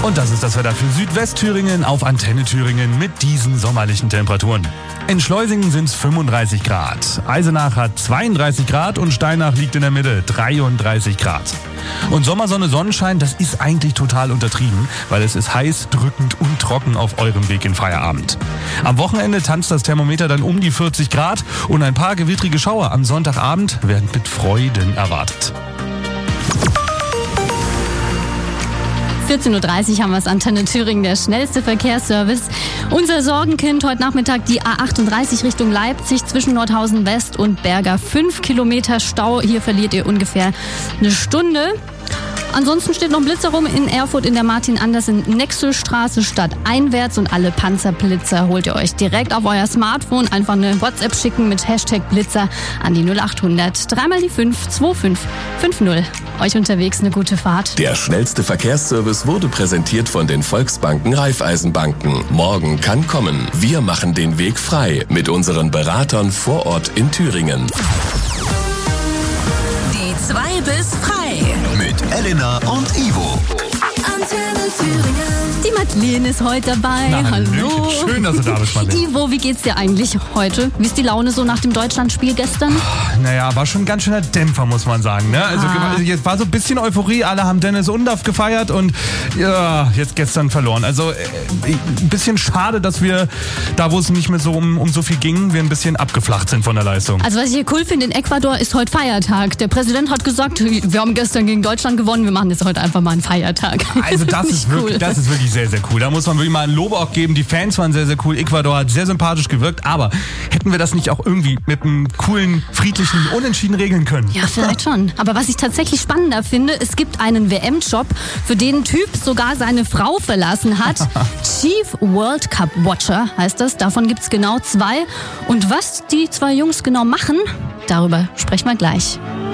Und das ist das Wetter für Südwestthüringen auf Antenne Thüringen mit diesen sommerlichen Temperaturen. In Schleusingen sind es 35 Grad, Eisenach hat 32 Grad und Steinach liegt in der Mitte, 33 Grad. Und Sommersonne, Sonnenschein, das ist eigentlich total untertrieben, weil es ist heiß, drückend und trocken auf eurem Weg in Feierabend. Am Wochenende tanzt das Thermometer dann um die 40 Grad und ein paar gewittrige Schauer am Sonntagabend werden mit Freuden erwartet. 14.30 Uhr haben wir es, Antenne Thüringen, der schnellste Verkehrsservice. Unser Sorgenkind heute Nachmittag die A38 Richtung Leipzig zwischen Nordhausen West und Berger. 5 Kilometer Stau, hier verliert ihr ungefähr eine Stunde. Ansonsten steht noch ein Blitzer rum in Erfurt in der Martin-Andersen-Nexelstraße stadteinwärts und alle Panzerblitzer holt ihr euch direkt auf euer Smartphone. Einfach eine WhatsApp schicken mit Hashtag Blitzer an die 0800 3 mal die 5 2550. Euch unterwegs eine gute Fahrt. Der schnellste Verkehrsservice wurde präsentiert von den Volksbanken Raiffeisenbanken. Morgen kann kommen. Wir machen den Weg frei mit unseren Beratern vor Ort in Thüringen. Die 2 bis frei. Mit Elena und Ivo. Antenne Thüringen. Die Madeleine ist heute dabei. Na, Hallo. schön, dass du da bist, Madeleine. Ivo, wie geht's dir eigentlich heute? Wie ist die Laune so nach dem Deutschlandspiel gestern? Naja, war schon ein ganz schöner Dämpfer, muss man sagen. Ne? Also jetzt war so ein bisschen Euphorie, alle haben Dennis Undaff gefeiert und ja, jetzt gestern verloren. Also ein bisschen schade, dass wir da, wo es nicht mehr so um so viel ging, wir ein bisschen abgeflacht sind von der Leistung. Also was ich hier cool finde, in Ecuador ist heute Feiertag. Der Präsident hat gesagt, wir haben gestern gegen Deutschland gewonnen, wir machen jetzt heute einfach mal einen Feiertag. Also das ist wirklich sehr, sehr cool. Da muss man wirklich mal ein Lob auch geben. Die Fans waren sehr, sehr cool. Ecuador hat sehr sympathisch gewirkt. Aber hätten wir das nicht auch irgendwie mit einem coolen, friedlichen Unentschieden regeln können? Ja, vielleicht schon. Aber was ich tatsächlich spannender finde, es gibt einen WM-Job, für den ein Typ sogar seine Frau verlassen hat. Chief World Cup Watcher heißt das. Davon gibt es genau 2. Und was die 2 Jungs genau machen, darüber sprechen wir gleich.